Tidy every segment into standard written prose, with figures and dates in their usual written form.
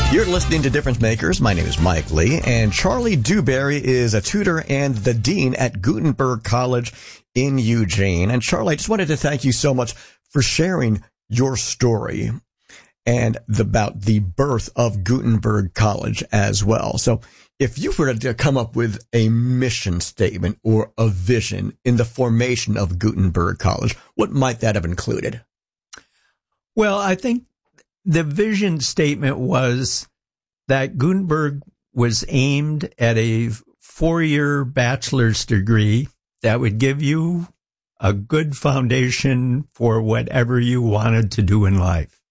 You're listening to Difference Makers. My name is Mike Lee, and Charlie Dewberry is a tutor and the dean at Gutenberg College in Eugene. And Charlie, I just wanted to thank you so much for sharing your story and about the birth of Gutenberg College as well. So if you were to come up with a mission statement or a vision in the formation of Gutenberg College, what might that have included? Well, I think the vision statement was that Gutenberg was aimed at a 4-year bachelor's degree that would give you a good foundation for whatever you wanted to do in life.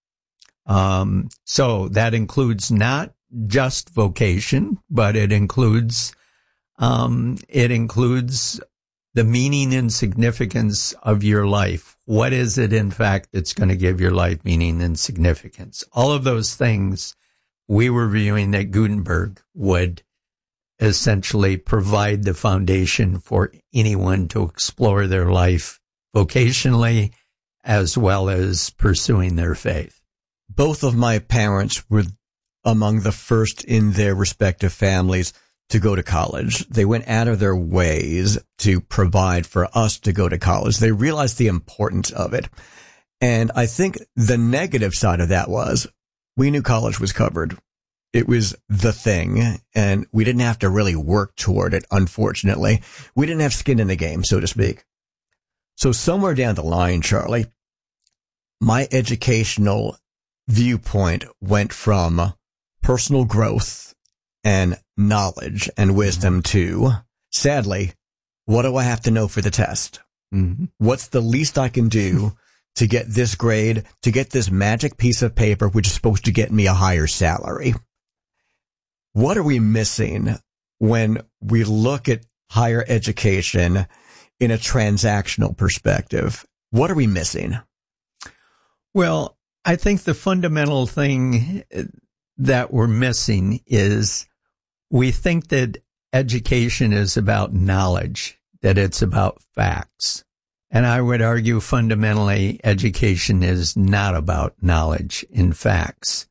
So that includes not just vocation, but it includes the meaning and significance of your life. What is it, in fact, that's going to give your life meaning and significance? All of those things we were viewing that Gutenberg would essentially provide the foundation for anyone to explore their life vocationally as well as pursuing their faith. Both of my parents were among the first in their respective families to go to college. They went out of their ways to provide for us to go to college. They realized the importance of it. And I think the negative side of that was we knew college was covered. It was the thing, and we didn't have to really work toward it, unfortunately. We didn't have skin in the game, so to speak. So somewhere down the line, Charlie, my educational viewpoint went from personal growth and knowledge and wisdom to, sadly, what do I have to know for the test? Mm-hmm. What's the least I can do to get this grade, to get this magic piece of paper, which is supposed to get me a higher salary? What are we missing when we look at higher education in a transactional perspective? What are we missing? Well, I think the fundamental thing that we're missing is we think that education is about knowledge, that it's about facts. And I would argue fundamentally education is not about knowledge and facts.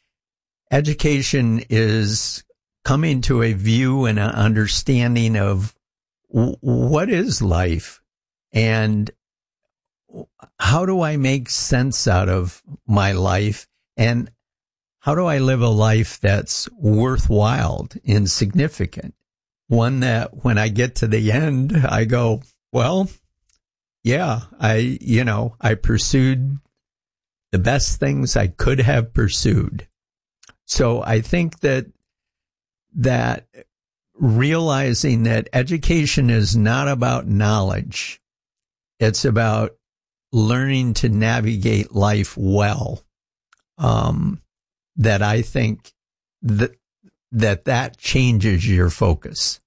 Education is coming to a view and an understanding of what is life and how do I make sense out of my life, and how do I live a life that's worthwhile and significant? One that when I get to the end, I go, well, yeah, I pursued the best things I could have pursued. So I think that realizing that education is not about knowledge, it's about learning to navigate life well. That I think that changes your focus.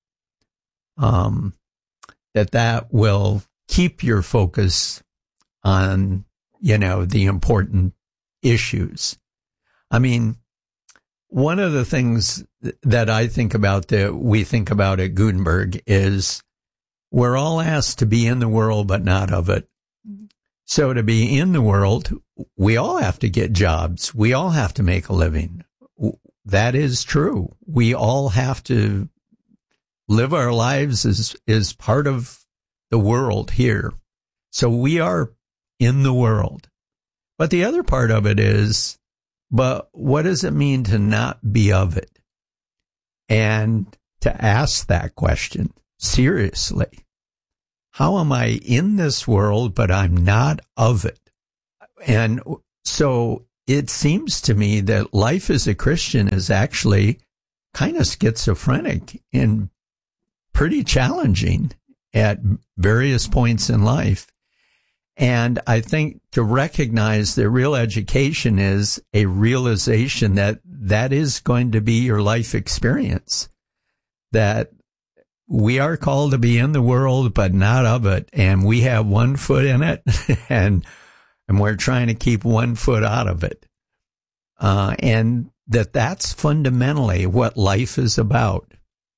That will keep your focus on, the important issues. I mean, one of the things that I think about that we think about at Gutenberg is we're all asked to be in the world, but not of it. So to be in the world, we all have to get jobs. We all have to make a living. That is true. We all have to live our lives as part of the world here. So we are in the world. But the other part of it is, but what does it mean to not be of it? And to ask that question seriously. How am I in this world, but I'm not of it? And so it seems to me that life as a Christian is actually kind of schizophrenic and pretty challenging at various points in life. And I think to recognize that real education is a realization that is going to be your life experience, that we are called to be in the world, but not of it. And we have one foot in it and we're trying to keep one foot out of it. And that's fundamentally what life is about.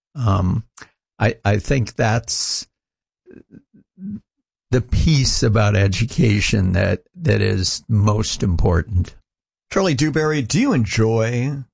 I think that's the piece about education that is most important. Charlie Dewberry, do you enjoy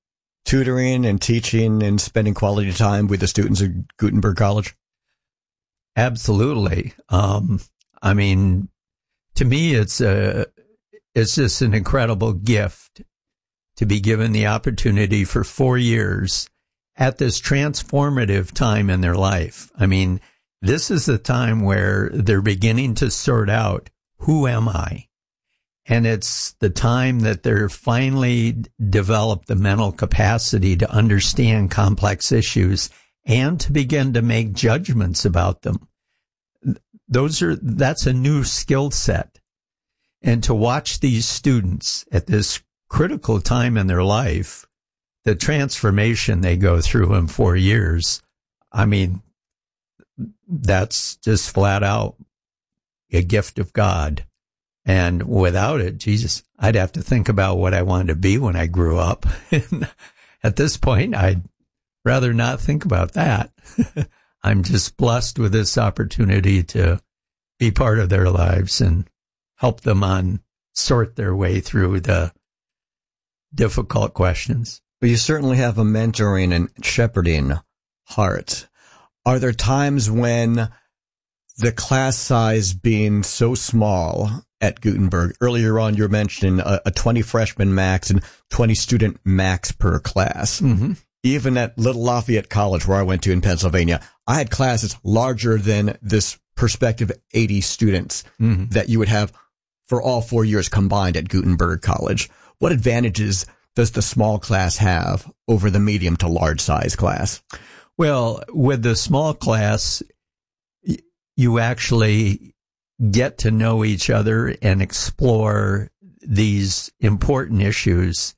tutoring and teaching and spending quality time with the students at Gutenberg College? Absolutely. I mean, to me, it's just an incredible gift to be given the opportunity for 4 years at this transformative time in their life. I mean, this is the time where they're beginning to sort out, who am I? And it's the time that they're finally developed the mental capacity to understand complex issues and to begin to make judgments about them. That's a new skill set. And to watch these students at this critical time in their life, the transformation they go through in 4 years, I mean, that's just flat out a gift of God. And without it, Jesus, I'd have to think about what I wanted to be when I grew up. At this point, I'd rather not think about that. I'm just blessed with this opportunity to be part of their lives and help them sort their way through the difficult questions. But you certainly have a mentoring and shepherding heart. Are there times when the class size being so small at Gutenberg, earlier on you were mentioning a 20 freshman max and 20 student max per class. Mm-hmm. Even at Little Lafayette College, where I went to in Pennsylvania, I had classes larger than this prospective 80 students that you would have for all 4 years combined at Gutenberg College. What advantages does the small class have over the medium to large size class? Well, with the small class, you actually get to know each other and explore these important issues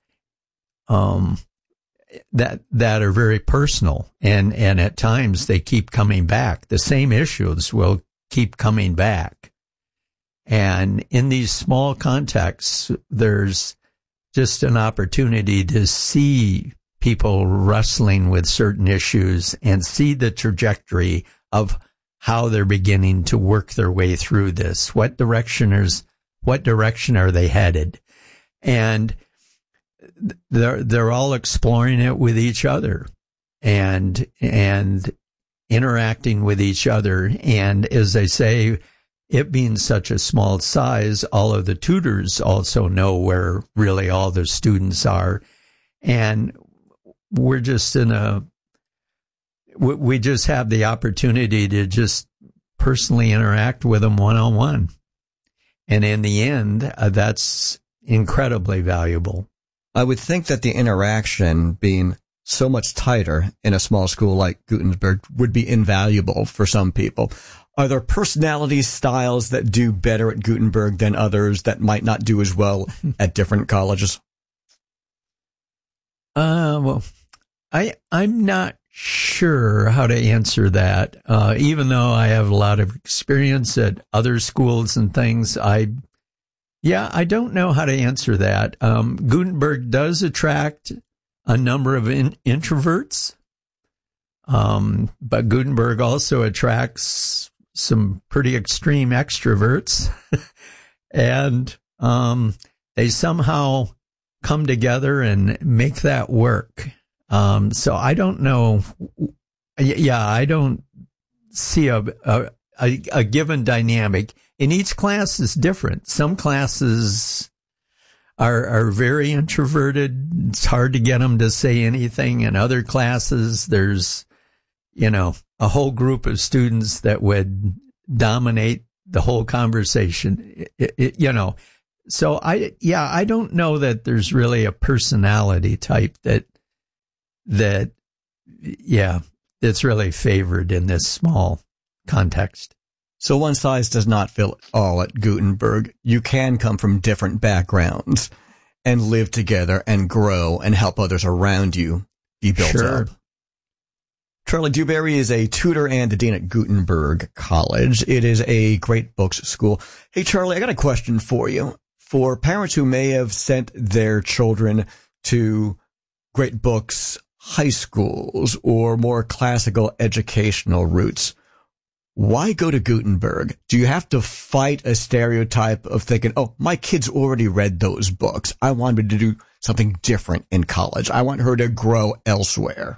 that are very personal, and at times they keep coming back. The same issues will keep coming back. And in these small contexts, there's just an opportunity to see people wrestling with certain issues and see the trajectory of how they're beginning to work their way through this. What direction are they headed? And they're all exploring it with each other and interacting with each other. And as I say, it being such a small size, all of the tutors also know where really all the students are. And we're just we just have the opportunity to just personally interact with them one-on-one. And in the end, that's incredibly valuable. I would think that the interaction being so much tighter in a small school like Gutenberg would be invaluable for some people. Are there personality styles that do better at Gutenberg than others that might not do as well at different colleges? Well, I'm not sure how to answer that. Even though I have a lot of experience at other schools and things, I don't know how to answer that. Gutenberg does attract a number of introverts, but Gutenberg also attracts some pretty extreme extroverts, and they somehow come together and make that work. So I don't know. Yeah, I don't see a given dynamic. And each class is different. Some classes are very introverted. It's hard to get them to say anything. In other classes, there's, a whole group of students that would dominate the whole conversation, So I don't know that there's really a personality type that's really favored in this small context. So one size does not fit all at Gutenberg. You can come from different backgrounds and live together and grow and help others around you be built up. Charlie Dewberry is a tutor and a dean at Gutenberg College. It is a great books school. Hey, Charlie, I got a question for you. For parents who may have sent their children to great books high schools or more classical educational routes, why go to Gutenberg? Do you have to fight a stereotype of thinking, oh, my kids already read those books, I wanted to do something different in college. I want her to grow elsewhere.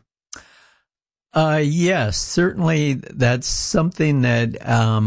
Yes, certainly that's something that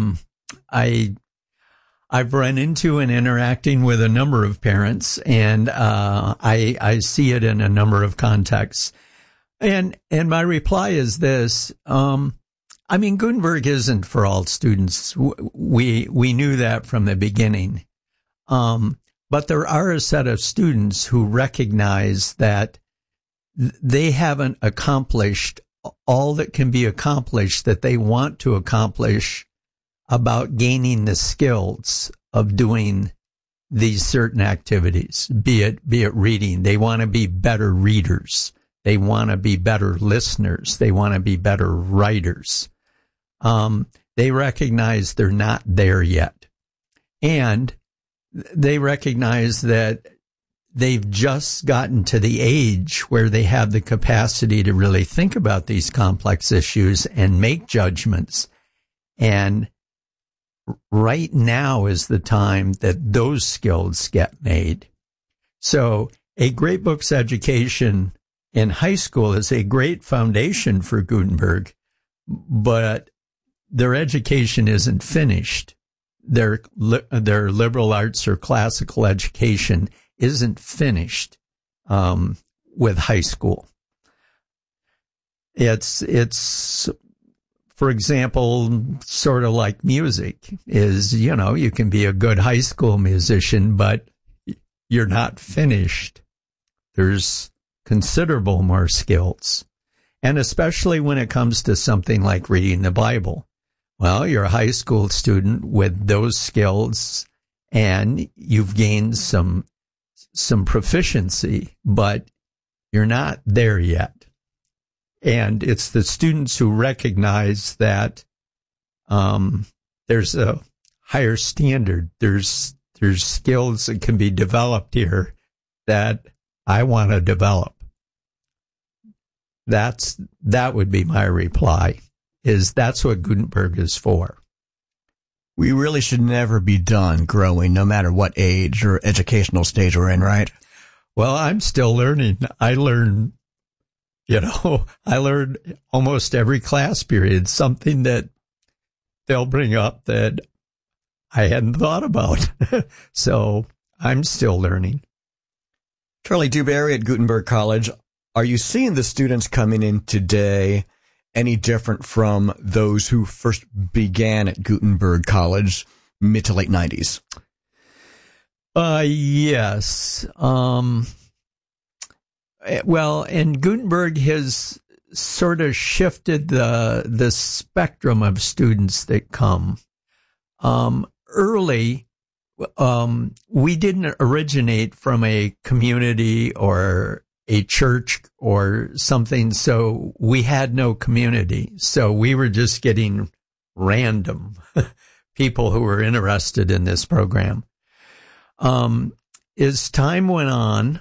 I've run into in interacting with a number of parents, and I see it in a number of contexts. And my reply is this: Gutenberg isn't for all students. We knew that from the beginning. But there are a set of students who recognize that they haven't accomplished all that can be accomplished that they want to accomplish about gaining the skills of doing these certain activities, be it reading. They want to be better readers. They want to be better listeners. They want to be better writers. They recognize they're not there yet. And they recognize that they've just gotten to the age where they have the capacity to really think about these complex issues and make judgments. And right now is the time that those skills get made. So a great books education in high school is a great foundation for Gutenberg, but their education isn't finished. Their liberal arts or classical education isn't finished with high school. It's for example, sort of like music is, you can be a good high school musician, but you're not finished. There's considerable more skills. And especially when it comes to something like reading the Bible. Well, you're a high school student with those skills and you've gained some proficiency, but you're not there yet. And it's the students who recognize that there's a higher standard. There's skills that can be developed here that I want to develop. That would be my reply. That's what Gutenberg is for. We really should never be done growing, no matter what age or educational stage we're in, right? Well, I'm still learning. I learn almost every class period, something that they'll bring up that I hadn't thought about. So I'm still learning. Charlie Dewberry at Gutenberg College, are you seeing the students coming in today any different from those who first began at Gutenberg College mid to late 90s? Yes. Well, and Gutenberg has sort of shifted the spectrum of students that come. Early, we didn't originate from a community or a church or something, so we had no community. So we were just getting random people who were interested in this program. As time went on,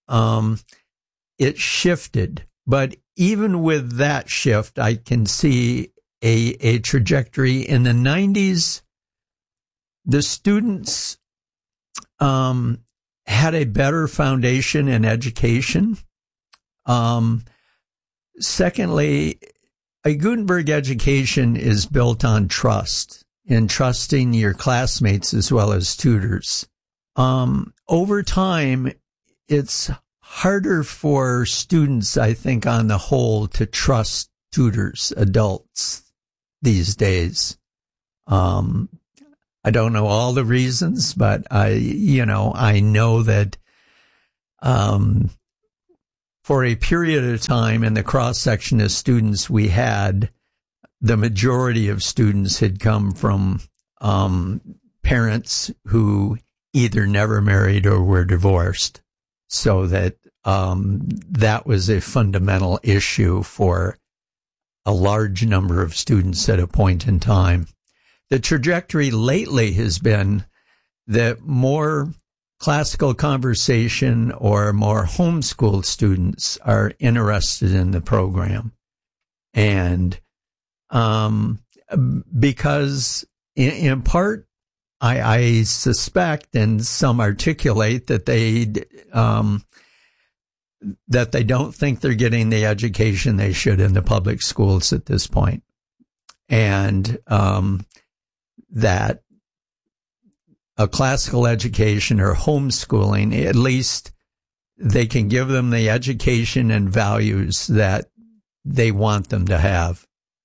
it shifted. But even with that shift, I can see a trajectory. In the 90s, the students had a better foundation in education. Secondly, a Gutenberg education is built on trust, and trusting your classmates as well as tutors. Over time, it's harder for students, I think, on the whole, to trust tutors, adults, these days. I don't know all the reasons, but I know that for a period of time in the cross-section of students we had, the majority of students had come from parents who either never married or were divorced. So that that was a fundamental issue for a large number of students at a point in time. The trajectory lately has been that more classical conversation or more homeschooled students are interested in the program. And because in part, I suspect, and some articulate, that they that they don't think they're getting the education they should in the public schools at this point. And that a classical education or homeschooling, at least they can give them the education and values that they want them to have.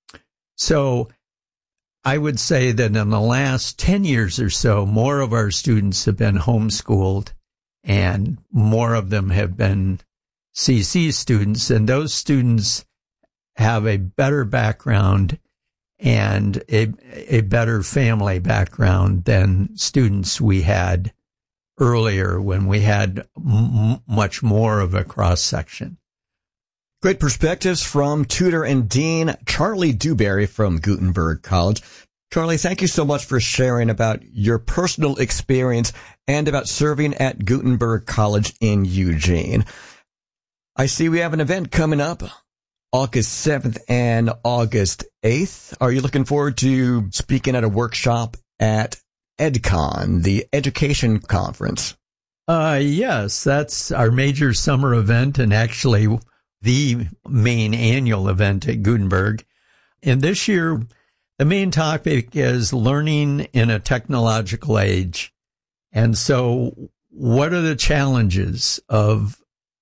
So I would say that in the last 10 years or so, more of our students have been homeschooled and more of them have been CC students. And those students have a better background and a better family background than students we had earlier when we had much more of a cross section. Great perspectives from tutor and dean Charlie Dewberry from Gutenberg College. Charlie, thank you so much for sharing about your personal experience and about serving at Gutenberg College in Eugene. I see we have an event coming up August 7th and August 8th. Are you looking forward to speaking at a workshop at EdCon, the education conference? Yes, that's our major summer event and actually the main annual event at Gutenberg. And this year, the main topic is learning in a technological age. And so what are the challenges of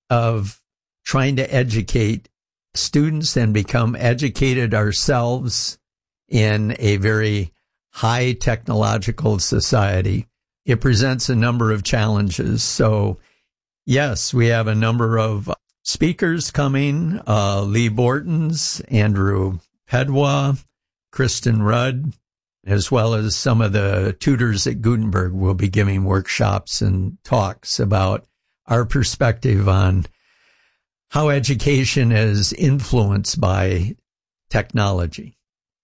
trying to educate students and become educated ourselves in a very high technological society? It presents a number of challenges. So yes, we have a number of speakers coming, Lee Bortons, Andrew Pedwa, Kristen Rudd, as well as some of the tutors at Gutenberg will be giving workshops and talks about our perspective on how education is influenced by technology.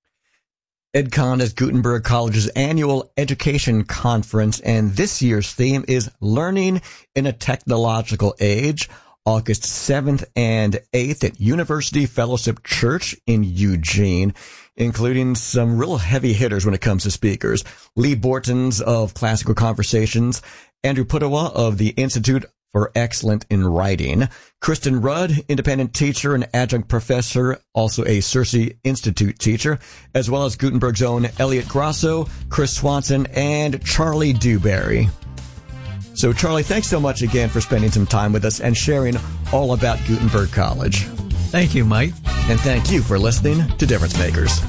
EdCon is Gutenberg College's annual education conference, and this year's theme is Learning in a Technological Age, August 7th and 8th at University Fellowship Church in Eugene, including some real heavy hitters when it comes to speakers. Lee Bortons of Classical Conversations, Andrew Pudawa of the Institute for Excellence in Writing, Kristen Rudd, independent teacher and adjunct professor, also a Cersei Institute teacher, as well as Gutenberg's own Elliot Grasso, Chris Swanson, and Charlie Dewberry. So, Charlie, thanks so much again for spending some time with us and sharing all about Gutenberg College. Thank you, Mike. And thank you for listening to Difference Makers.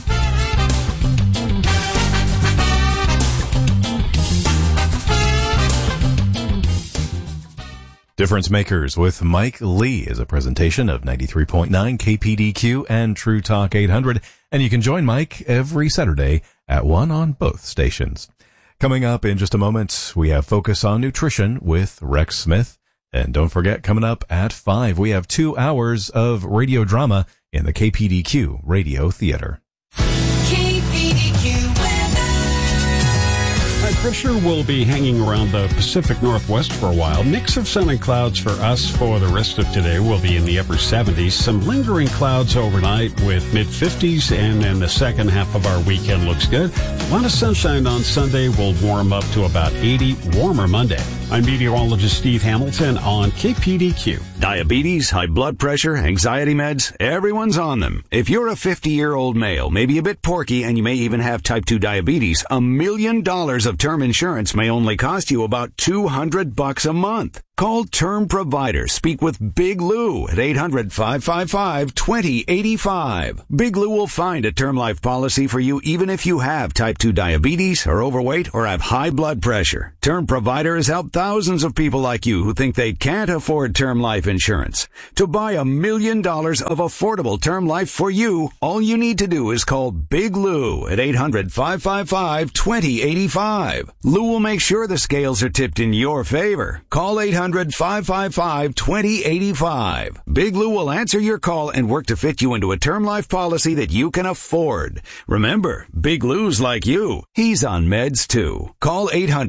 Difference Makers with Mike Lee is a presentation of 93.9 KPDQ and True Talk 800, and you can join Mike every Saturday at 1 on both stations. Coming up in just a moment, we have Focus on Nutrition with Rex Smith, and don't forget, coming up at 5, we have 2 hours of radio drama in the KPDQ Radio Theater. Pressure will be hanging around the Pacific Northwest for a while. Mix of sun and clouds for us for the rest of today. We'll be in the upper 70s. Some lingering clouds overnight with mid-50s, and then the second half of our weekend looks good. A lot of sunshine on Sunday. Will warm up to about 80, warmer Monday. I'm meteorologist Steve Hamilton on KPDQ. Diabetes, high blood pressure, anxiety meds, everyone's on them. If you're a 50-year-old male, maybe a bit porky, and you may even have type 2 diabetes, $1 million of term insurance may only cost you about $200 a month. Call Term Provider. Speak with Big Lou at 800-555-2085. Big Lou will find a term life policy for you even if you have type 2 diabetes, are overweight, or have high blood pressure. Term Provider has helped thousands of people like you who think they can't afford term life insurance. To buy $1 million of affordable term life for you, all you need to do is call Big Lou at 800-555-2085. Lou will make sure the scales are tipped in your favor. Call 800-555-2085. Big Lou will answer your call and work to fit you into a term life policy that you can afford. Remember, Big Lou's like you. He's on meds too. Call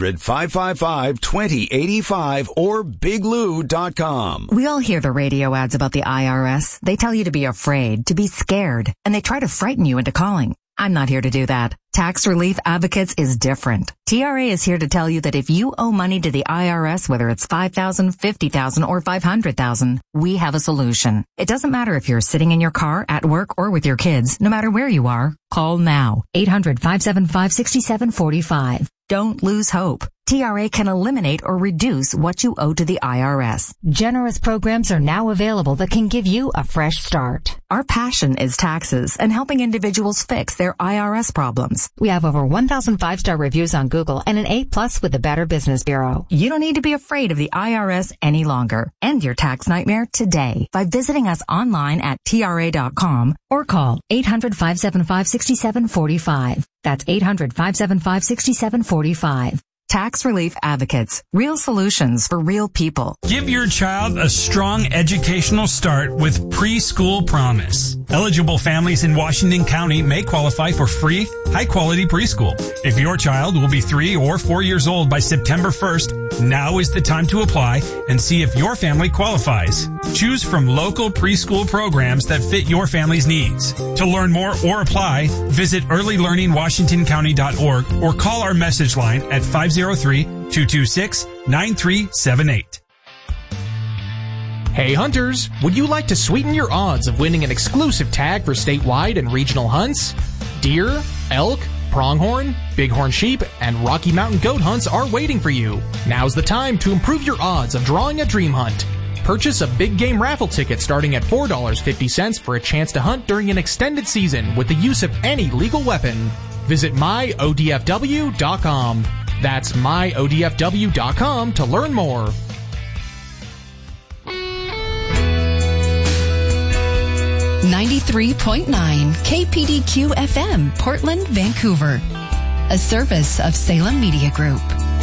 800-555-2085 or biglou.com. We all hear the radio ads about the IRS. They tell you to be afraid, to be scared, and they try to frighten you into calling. I'm not here to do that. Tax Relief Advocates is different. TRA is here to tell you that if you owe money to the IRS, whether it's $5,000, $50,000, or $500,000, we have a solution. It doesn't matter if you're sitting in your car, at work, or with your kids. No matter where you are, call now. 800-575-6745. Don't lose hope. TRA can eliminate or reduce what you owe to the IRS. Generous programs are now available that can give you a fresh start. Our passion is taxes and helping individuals fix their IRS problems. We have over 1,000 5-star reviews on Google and an A+ with the Better Business Bureau. You don't need to be afraid of the IRS any longer. End your tax nightmare today by visiting us online at TRA.com or call 800-575-6745. That's 800-575-6745. Tax Relief Advocates. Real solutions for real people. Give your child a strong educational start with Preschool Promise. Eligible families in Washington County may qualify for free, high-quality preschool. If your child will be 3 or 4 years old by September 1st, now is the time to apply and see if your family qualifies. Choose from local preschool programs that fit your family's needs. To learn more or apply, visit earlylearningwashingtoncounty.org or call our message line at 503-226-9378. Hey hunters, would you like to sweeten your odds of winning an exclusive tag for statewide and regional hunts? Deer, elk, pronghorn, bighorn sheep, and Rocky Mountain goat hunts are waiting for you. Now's the time to improve your odds of drawing a dream hunt. Purchase a big game raffle ticket starting at $4.50 for a chance to hunt during an extended season with the use of any legal weapon. Visit myodfw.com. That's myodfw.com to learn more. 93.9 KPDQ FM, Portland, Vancouver. A service of Salem Media Group.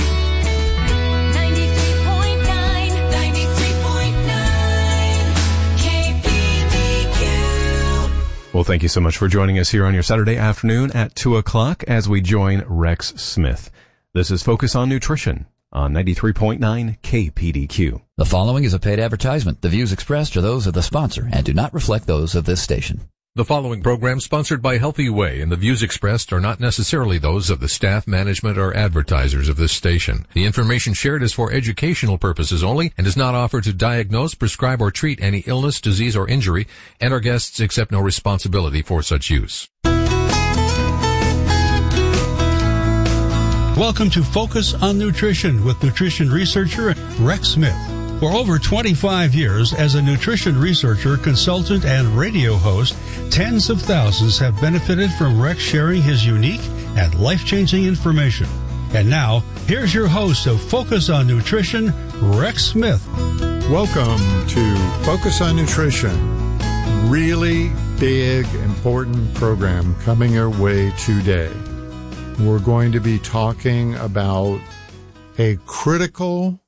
93.9 KPDQ. Well, thank you so much for joining us here on your Saturday afternoon at 2 o'clock as we join Rex Smith. This is Focus on Nutrition on 93.9 KPDQ. The following is a paid advertisement. The views expressed are those of the sponsor and do not reflect those of this station. The following program sponsored by Healthy Way, and the views expressed are not necessarily those of the staff, management, or advertisers of this station. The information shared is for educational purposes only and is not offered to diagnose, prescribe, or treat any illness, disease, or injury, and our guests accept no responsibility for such use. Welcome to Focus on Nutrition with nutrition researcher Rex Smith. For over 25 years as a nutrition researcher, consultant, and radio host, tens of thousands have benefited from Rex sharing his unique and life-changing information. And now, here's your host of Focus on Nutrition, Rex Smith. Welcome to Focus on Nutrition. Really big, important program coming your way today. We're going to be talking about a critical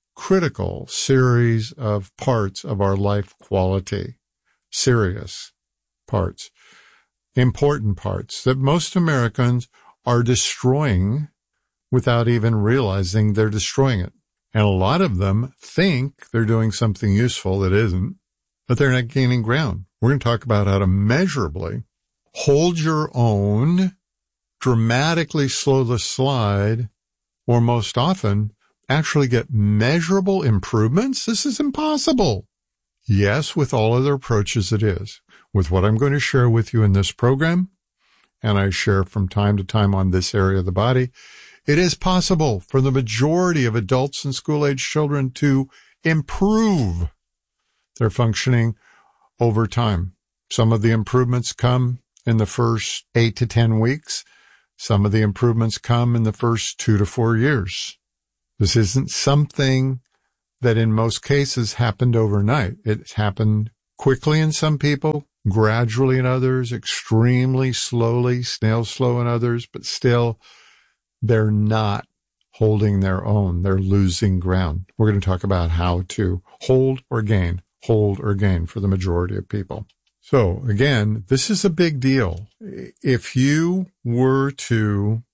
series of parts of our life quality. Serious parts. Important parts that most Americans are destroying without even realizing they're destroying it. And a lot of them think they're doing something useful that isn't, but they're not gaining ground. We're going to talk about how to measurably hold your own, dramatically slow the slide, or most often actually get measurable improvements. This is impossible. Yes, with all other approaches it is. With what I'm going to share with you in this program, and I share from time to time on this area of the body, it is possible for the majority of adults and school-age children to improve their functioning over time. Some of the improvements come in the first 8 to 10 weeks. Some of the improvements come in the first 2 to 4 years. This isn't something that in most cases happened overnight. It's happened quickly in some people, gradually in others, extremely slowly, snail slow in others, but still they're not holding their own. They're losing ground. We're going to talk about how to hold or gain for the majority of people. So again, this is a big deal. If you were to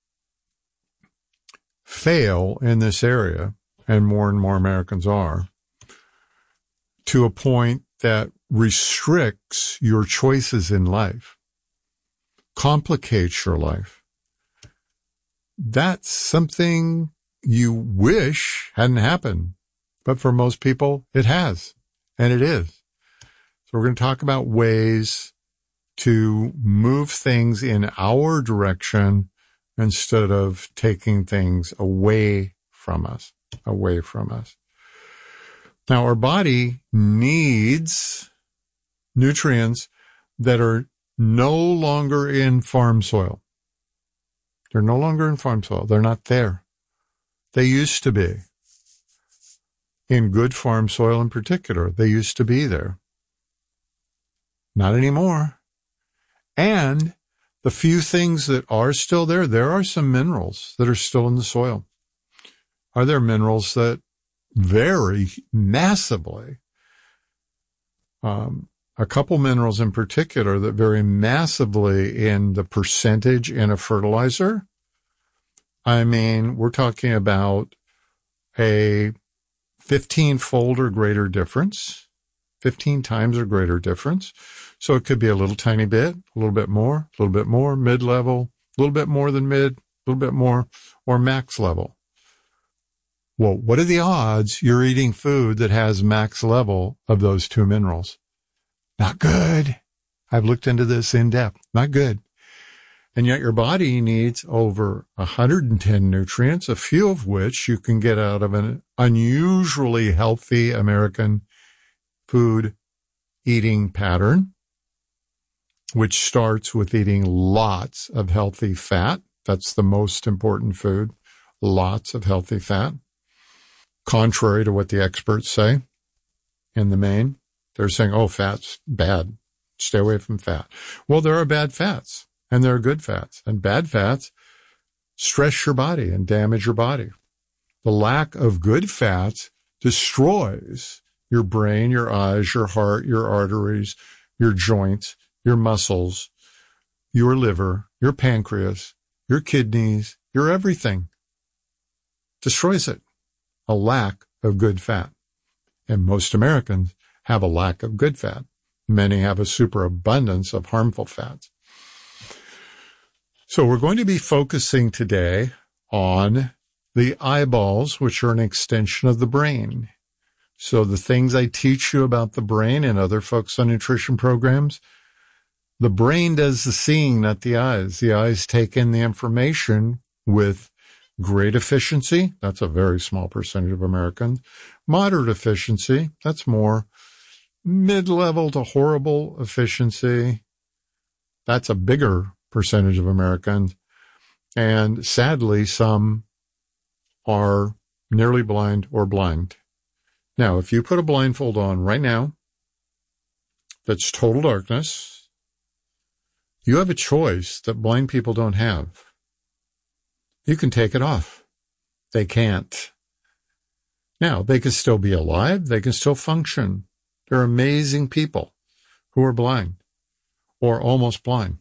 fail in this area, and more Americans are, to a point that restricts your choices in life, complicates your life. That's something you wish hadn't happened. But for most people, it has. And it is. So we're going to talk about ways to move things in our direction instead of taking things away from us. Now, our body needs nutrients that are no longer in farm soil. They're no longer in farm soil. They're not there. They used to be. In good farm soil in particular, they used to be there. Not anymore. And the few things that are still there, there are some minerals that are still in the soil. Are there minerals that vary massively? A couple minerals in particular that vary massively in the percentage in a fertilizer. I mean, we're talking about a 15-fold or greater difference, 15 times or greater difference. So it could be a little tiny bit, a little bit more, mid-level, a little bit more than mid, a little bit more, or max level. Well, what are the odds you're eating food that has max level of those two minerals? Not good. I've looked into this in depth. Not good. And yet your body needs over 110 nutrients, a few of which you can get out of an unusually healthy American food eating pattern, which starts with eating lots of healthy fat. That's the most important food. Lots of healthy fat. Contrary to what the experts say in the main. They're saying, oh, fat's bad. Stay away from fat. Well, there are bad fats and there are good fats. And bad fats stress your body and damage your body. The lack of good fats destroys your brain, your eyes, your heart, your arteries, your joints, your muscles, your liver, your pancreas, your kidneys, your everything. Destroys it. A lack of good fat. And most Americans have a lack of good fat. Many have a superabundance of harmful fats. So we're going to be focusing today on the eyeballs, which are an extension of the brain. So the things I teach you about the brain and other Focus on Nutrition programs, the brain does the seeing, not the eyes. The eyes take in the information with great efficiency. That's a very small percentage of Americans. Moderate efficiency. That's more. Mid-level to horrible efficiency. That's a bigger percentage of Americans. And sadly, some are nearly blind or blind. Now, if you put a blindfold on right now, that's total darkness, you have a choice that blind people don't have. You can take it off. They can't. Now, they can still be alive. They can still function. They're amazing people who are blind or almost blind.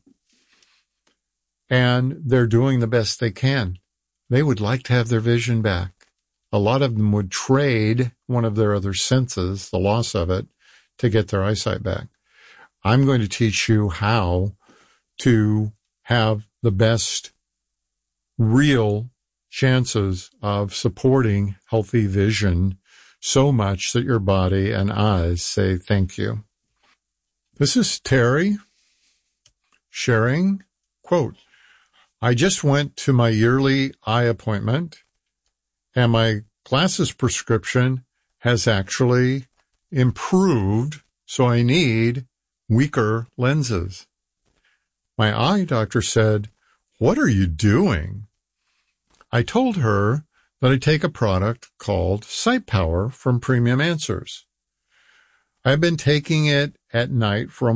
And they're doing the best they can. They would like to have their vision back. A lot of them would trade one of their other senses, the loss of it, to get their eyesight back. I'm going to teach you how to have the best real chances of supporting healthy vision so much that your body and eyes say thank you. This is Terry sharing, quote, I just went to my yearly eye appointment and my glasses prescription has actually improved, so I need weaker lenses. My eye doctor said, what are you doing? I told her that I take a product called Sight Power from Premium Answers. I've been taking it at night for